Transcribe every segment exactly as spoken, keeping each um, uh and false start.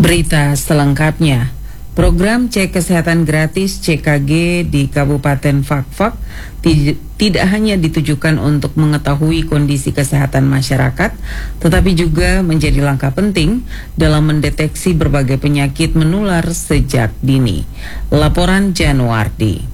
Berita selengkapnya, program cek kesehatan gratis C K G di Kabupaten Fakfak tidak hanya ditujukan untuk mengetahui kondisi kesehatan masyarakat, tetapi juga menjadi langkah penting dalam mendeteksi berbagai penyakit menular sejak dini. Laporan Januardi.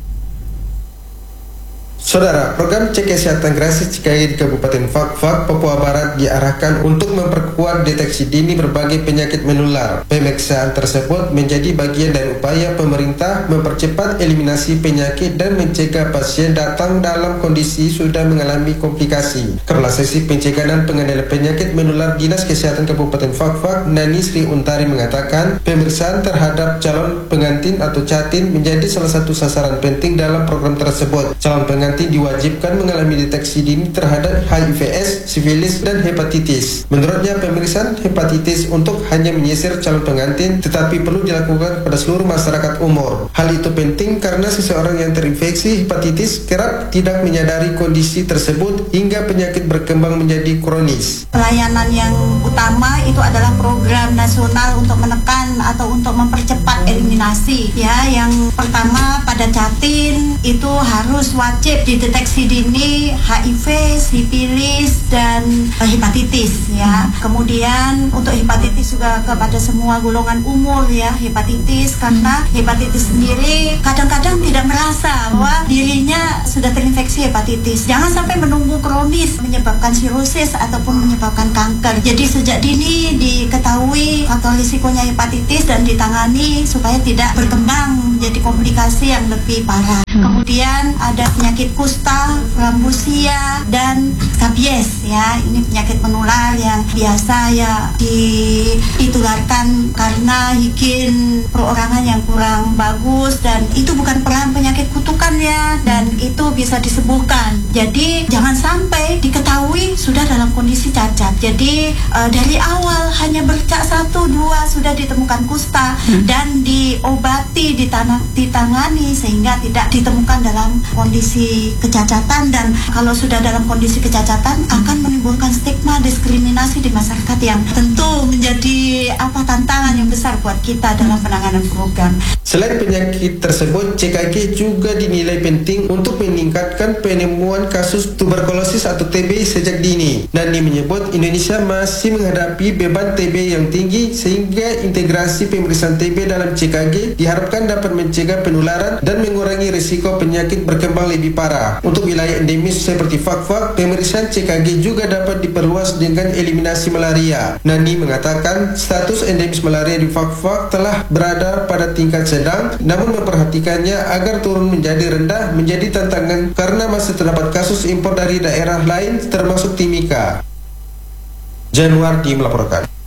Saudara, program cek kesehatan gratis C K G di Kabupaten Fakfak, Papua Barat diarahkan untuk memperkuat deteksi dini berbagai penyakit menular. Pemeriksaan tersebut menjadi bagian dari upaya pemerintah mempercepat eliminasi penyakit dan mencegah pasien datang dalam kondisi sudah mengalami komplikasi. Kepala Seksi Pencegahan Pengendalian Penyakit Menular Dinas Kesehatan Kabupaten Fakfak, Nani Sri Untari mengatakan, pemeriksaan terhadap calon pengantin atau catin menjadi salah satu sasaran penting dalam program tersebut. Calon pengantin diwajibkan mengalami deteksi dini terhadap H I V S, sifilis, dan hepatitis. Menurutnya, pemeriksaan hepatitis untuk hanya menyisir calon pengantin, tetapi perlu dilakukan pada seluruh masyarakat umur. Hal itu penting karena seseorang yang terinfeksi hepatitis kerap tidak menyadari kondisi tersebut hingga penyakit berkembang menjadi kronis. Pelayanan yang utama itu adalah program nasional untuk menekan atau untuk mempercepat eliminasi. Ya, yang pertama pada catin itu harus wajib dideteksi dini H I V, sifilis, dan hepatitis ya. Kemudian untuk hepatitis juga kepada semua golongan umur ya, hepatitis, karena hepatitis sendiri kadang-kadang tidak merasa bahwa dirinya sudah terinfeksi hepatitis. Jangan sampai menunggu kronis menyebabkan sirosis ataupun menyebabkan kanker. Jadi sejak dini diketahui faktor risikonya hepatitis dan ditangani supaya tidak berkembang menjadi komplikasi yang lebih parah. Kemudian ada penyakit kusta, flambosia, dan skabies ya. Ini penyakit menular yang biasa ya ditularkan karena higien perorangan yang kurang bagus, dan itu bukan peran penyakit kutukan ya, dan itu bisa disembuhkan. Jadi jangan sampai diketahui sudah dalam kondisi cacat. Jadi e, dari awal hanya bercak satu dua sudah ditemukan kusta hmm. dan diobati, ditanam, ditangani sehingga tidak ditemukan dalam kondisi kecacatan, dan kalau sudah dalam kondisi kecacatan akan menimbulkan stigma diskriminasi di masyarakat yang tentu menjadi apa tantangan yang besar buat kita dalam penanganan program. Selain penyakit tersebut, C K G juga dinilai penting untuk meningkatkan penemuan kasus tuberkulosis atau T B sejak dini. Nani menyebut Indonesia masih menghadapi beban T B yang tinggi sehingga integrasi pemeriksaan T B dalam C K G diharapkan dapat mencegah penularan dan mengurangi risiko penyakit berkembang lebih parah. Untuk wilayah endemis seperti Fakfak, pemeriksaan C K G juga dapat diperluas dengan eliminasi malaria. Nani mengatakan status endemis malaria di Fakfak telah berada pada tingkat sedang, namun memperhatikannya agar turun menjadi rendah menjadi tantangan karena masih terdapat kasus impor dari daerah lain termasuk Timika. Januardi melaporkan.